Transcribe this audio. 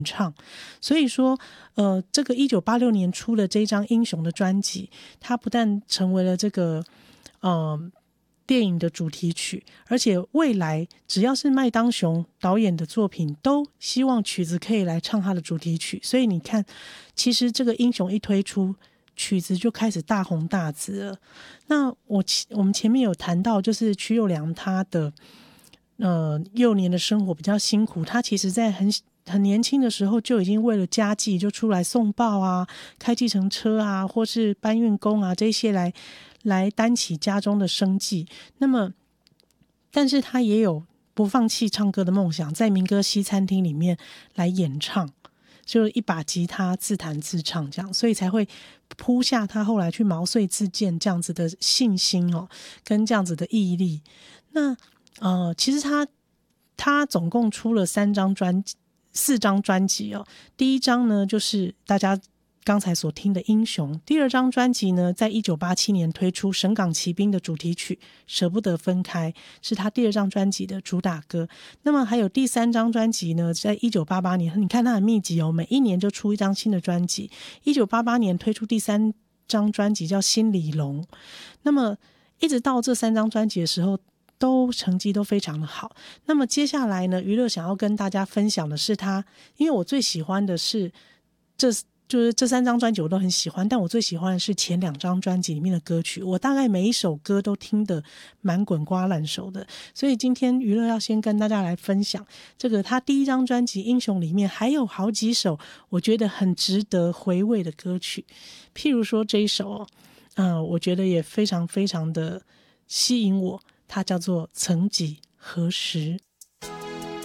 唱。所以说这个1986年出的这张英雄的专辑，它不但成为了这个电影的主题曲，而且未来只要是麦当雄导演的作品，都希望曲子可以来唱他的主题曲。所以你看，其实这个英雄一推出，曲子就开始大红大紫了。那我们前面有谈到，就是曲友良他的幼年的生活比较辛苦，他其实在很年轻的时候就已经为了家计就出来送报啊、开计程车啊，或是搬运工啊，这些来担起家中的生计。那么但是他也有不放弃唱歌的梦想，在民歌西餐厅里面来演唱，就一把吉他自弹自唱这样，所以才会铺下他后来去毛遂自荐这样子的信心跟这样子的毅力。那其实他总共出了4张专辑第一张呢就是大家刚才所听的英雄，第二张专辑呢在1987年推出神港奇兵的主题曲舍不得分开，是他第二张专辑的主打歌。那么还有第三张专辑呢，在1988年，你看他很密集每一年就出一张新的专辑。1988年推出第三张专辑叫心里龙，那么一直到这3张专辑的时候成绩都非常的好。那么接下来呢，娱乐想要跟大家分享的是他，因为我最喜欢的是就是这3张专辑我都很喜欢，但我最喜欢的是前2张专辑里面的歌曲，我大概每一首歌都听得蛮滚瓜烂熟的。所以今天娱乐要先跟大家来分享这个他第一张专辑英雄里面还有好几首我觉得很值得回味的歌曲，譬如说这一首我觉得也非常非常的吸引我，它叫做曾几何时。